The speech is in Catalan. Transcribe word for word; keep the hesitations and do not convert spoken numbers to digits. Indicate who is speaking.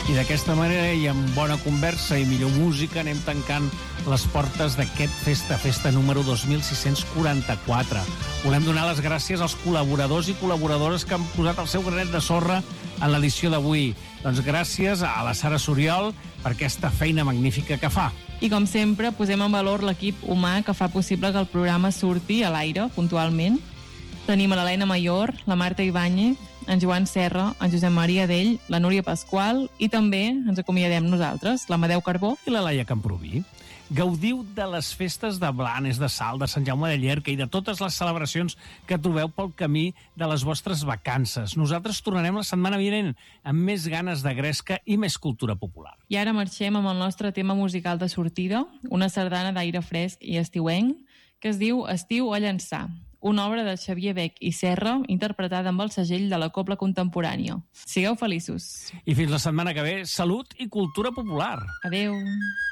Speaker 1: I d'aquesta manera, i amb bona conversa i millor música, anem tancant les portes d'aquest Festa Festa número dos mil sis-cents quaranta-quatre. Volem donar les gràcies als col·laboradors i col·laboradores que han posat el seu granet de sorra en l'edició d'avui. Doncs gràcies a la Sara Soriol per aquesta feina magnífica que fa.
Speaker 2: I com sempre, posem en valor l'equip humà que fa possible que el programa surti a l'aire puntualment. Tenim a l'Helena Mayor, la Marta Ibáñez, en Joan Serra, en Josep Maria Dell, la Núria Pasqual i també ens acomiadem nosaltres, l'Amadeu Carbó
Speaker 1: i la Laia Camproví. Gaudiu de les festes de Blanes, de Salt, de Sant Jaume de Llierca i de totes les celebracions que trobeu pel camí de les vostres vacances. Nosaltres tornarem la setmana vinent amb més ganes de gresca i més cultura popular.
Speaker 2: I ara marxem amb el nostre tema musical de sortida, una sardana d'aire fresc i estiuenc, que es diu Estiu a llançar, una obra de Xavier Bec i Serra interpretada amb el segell de la Cobla Contemporània. Sigueu feliços.
Speaker 1: I fins la setmana que ve, salut i cultura popular.
Speaker 2: Adeu.